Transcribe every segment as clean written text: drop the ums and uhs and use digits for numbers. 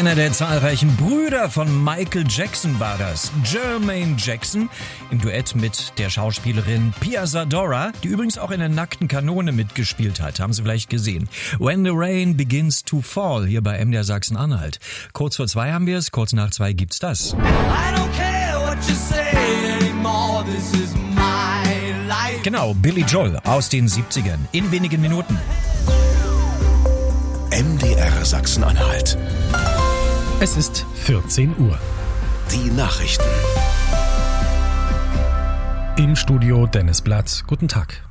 Einer der zahlreichen Brüder von Michael Jackson war das. Jermaine Jackson im Duett mit der Schauspielerin Pia Zadora, die übrigens auch in der Nackten Kanone mitgespielt hat. Haben Sie vielleicht gesehen. When the Rain Begins to Fall, hier bei MDR Sachsen-Anhalt. Kurz vor 2 haben wir es, kurz nach 2 gibt's das. Genau, Billy Joel aus den 70ern. In wenigen Minuten. MDR Sachsen-Anhalt. Es ist 14 Uhr. Die Nachrichten. Im Studio Dennis Blatt. Guten Tag.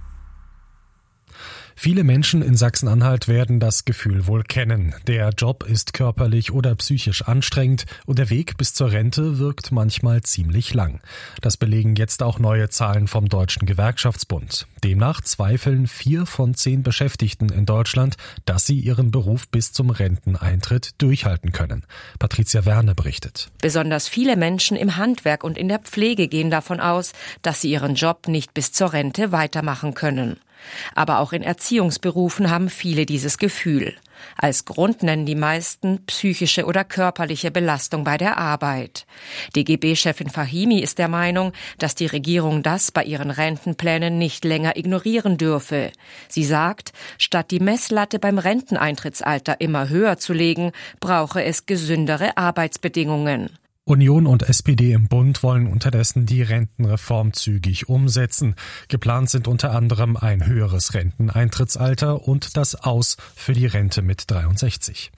Viele Menschen in Sachsen-Anhalt werden das Gefühl wohl kennen. Der Job ist körperlich oder psychisch anstrengend und der Weg bis zur Rente wirkt manchmal ziemlich lang. Das belegen jetzt auch neue Zahlen vom Deutschen Gewerkschaftsbund. Demnach zweifeln 4 von 10 Beschäftigten in Deutschland, dass sie ihren Beruf bis zum Renteneintritt durchhalten können. Patricia Werner berichtet. Besonders viele Menschen im Handwerk und in der Pflege gehen davon aus, dass sie ihren Job nicht bis zur Rente weitermachen können. Aber auch in Erziehungsberufen haben viele dieses Gefühl. Als Grund nennen die meisten psychische oder körperliche Belastung bei der Arbeit. DGB-Chefin Fahimi ist der Meinung, dass die Regierung das bei ihren Rentenplänen nicht länger ignorieren dürfe. Sie sagt, statt die Messlatte beim Renteneintrittsalter immer höher zu legen, brauche es gesündere Arbeitsbedingungen. Union und SPD im Bund wollen unterdessen die Rentenreform zügig umsetzen. Geplant sind unter anderem ein höheres Renteneintrittsalter und das Aus für die Rente mit 63.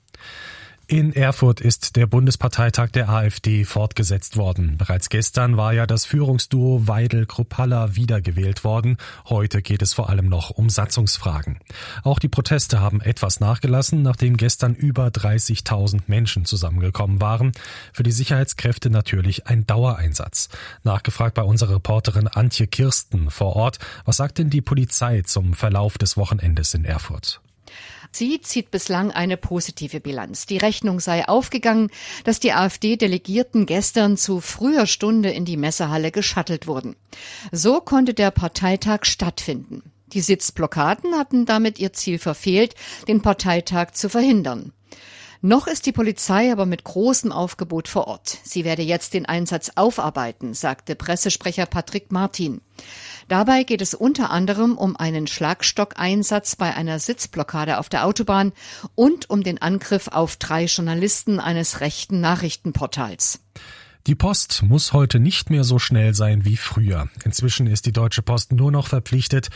In Erfurt ist der Bundesparteitag der AfD fortgesetzt worden. Bereits gestern war ja das Führungsduo Weidel-Kruppalla wiedergewählt worden. Heute geht es vor allem noch um Satzungsfragen. Auch die Proteste haben etwas nachgelassen, nachdem gestern über 30.000 Menschen zusammengekommen waren. Für die Sicherheitskräfte natürlich ein Dauereinsatz. Nachgefragt bei unserer Reporterin Antje Kirsten vor Ort. Was sagt denn die Polizei zum Verlauf des Wochenendes in Erfurt? Sie zieht bislang eine positive Bilanz. Die Rechnung sei aufgegangen, dass die AfD-Delegierten gestern zu früher Stunde in die Messehalle geschattelt wurden. So konnte der Parteitag stattfinden. Die Sitzblockaden hatten damit ihr Ziel verfehlt, den Parteitag zu verhindern. Noch ist die Polizei aber mit großem Aufgebot vor Ort. Sie werde jetzt den Einsatz aufarbeiten, sagte Pressesprecher Patrick Martin. Dabei geht es unter anderem um einen Schlagstockeinsatz bei einer Sitzblockade auf der Autobahn und um den Angriff auf 3 Journalisten eines rechten Nachrichtenportals. Die Post muss heute nicht mehr so schnell sein wie früher. Inzwischen ist die Deutsche Post nur noch verpflichtet,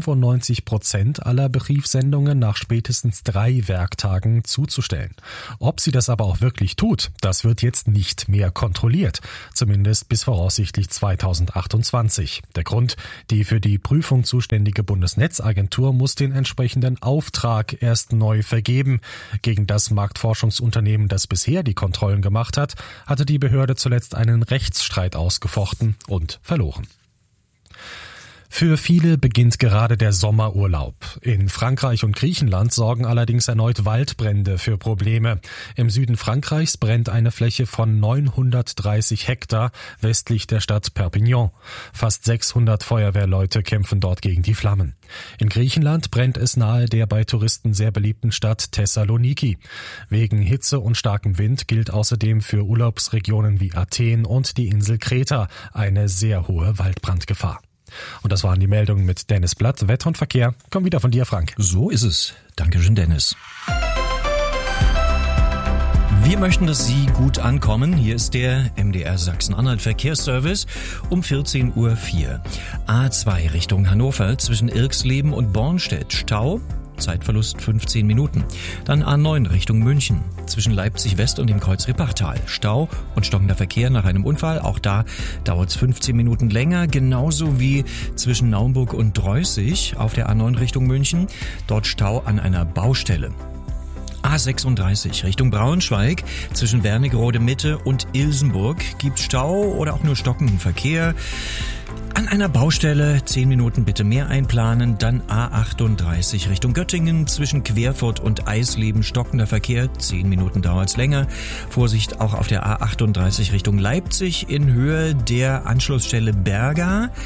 95% aller Briefsendungen nach spätestens 3 Werktagen zuzustellen. Ob sie das aber auch wirklich tut, das wird jetzt nicht mehr kontrolliert. Zumindest bis voraussichtlich 2028. Der Grund: die für die Prüfung zuständige Bundesnetzagentur muss den entsprechenden Auftrag erst neu vergeben. Gegen das Marktforschungsunternehmen, das bisher die Kontrollen gemacht hat, hatte die Behörde zuletzt einen Rechtsstreit ausgefochten und verloren. Für viele beginnt gerade der Sommerurlaub. In Frankreich und Griechenland sorgen allerdings erneut Waldbrände für Probleme. Im Süden Frankreichs brennt eine Fläche von 930 Hektar westlich der Stadt Perpignan. Fast 600 Feuerwehrleute kämpfen dort gegen die Flammen. In Griechenland brennt es nahe der bei Touristen sehr beliebten Stadt Thessaloniki. Wegen Hitze und starkem Wind gilt außerdem für Urlaubsregionen wie Athen und die Insel Kreta eine sehr hohe Waldbrandgefahr. Und das waren die Meldungen mit Dennis Blatt. Wetter und Verkehr kommen wieder von dir, Frank. So ist es. Dankeschön, Dennis. Wir möchten, dass Sie gut ankommen. Hier ist der MDR Sachsen-Anhalt Verkehrsservice um 14.04 Uhr. A2 Richtung Hannover zwischen Irxleben und Bornstedt. Stau. Zeitverlust 15 Minuten. Dann A9 Richtung München. Zwischen Leipzig West und dem Kreuz Rippachtal. Stau und stockender Verkehr nach einem Unfall. Auch da dauert es 15 Minuten länger. Genauso wie zwischen Naumburg und Dreußig auf der A9 Richtung München. Dort Stau an einer Baustelle. A36 Richtung Braunschweig zwischen Wernigerode Mitte und Ilsenburg gibt Stau oder auch nur stockenden Verkehr. An einer Baustelle 10 Minuten bitte mehr einplanen. Dann A38 Richtung Göttingen zwischen Querfurt und Eisleben stockender Verkehr. 10 Minuten dauert's länger. Vorsicht auch auf der A38 Richtung Leipzig in Höhe der Anschlussstelle Berga.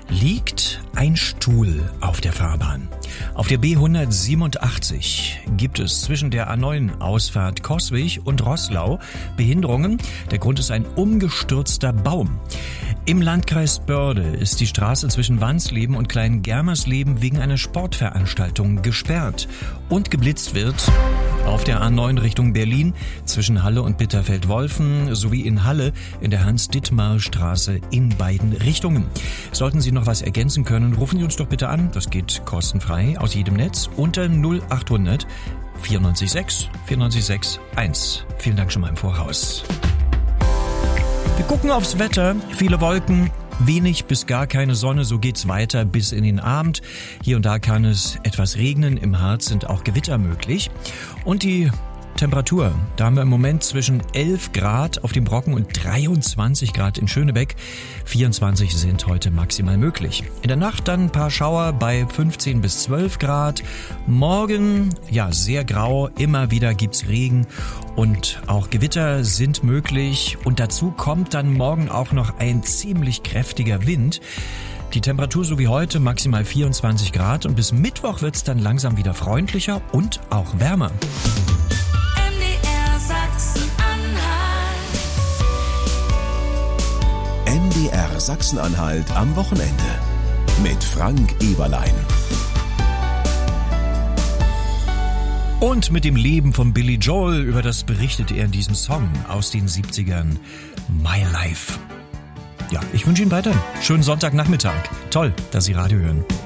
liegt ein Stuhl auf der Fahrbahn. Auf der B187 gibt es zwischen der A9 Ausfahrt Coswig und Roßlau Behinderungen. Der Grund ist ein umgestürzter Baum. Im Landkreis Börde ist die Straße zwischen Wansleben und Klein-Germersleben wegen einer Sportveranstaltung gesperrt. Und geblitzt wird auf der A9 Richtung Berlin zwischen Halle und Bitterfeld-Wolfen sowie in Halle in der Hans-Dittmar-Straße in beiden Richtungen. Sollten Sie noch was ergänzen können, rufen Sie uns doch bitte an. Das geht kostenfrei aus jedem Netz unter 0800 94 94 1. Vielen Dank schon mal im Voraus. Wir gucken aufs Wetter. Viele Wolken, wenig bis gar keine Sonne. So geht's weiter bis in den Abend. Hier und da kann es etwas regnen. Im Harz sind auch Gewitter möglich. Und die Temperatur, da haben wir im Moment zwischen 11 Grad auf dem Brocken und 23 Grad in Schönebeck. 24 sind heute maximal möglich. In der Nacht dann ein paar Schauer bei 15 bis 12 Grad. Morgen, ja, sehr grau. Immer wieder gibt's Regen und auch Gewitter sind möglich. Und dazu kommt dann morgen auch noch ein ziemlich kräftiger Wind. Die Temperatur so wie heute maximal 24 Grad und bis Mittwoch wird's dann langsam wieder freundlicher und auch wärmer. MDR Sachsen-Anhalt am Wochenende mit Frank Eberlein. Und mit dem Leben von Billy Joel, über das berichtet er in diesem Song aus den 70ern, My Life. Ja, ich wünsche Ihnen weiter schönen Sonntagnachmittag. Toll, dass Sie Radio hören.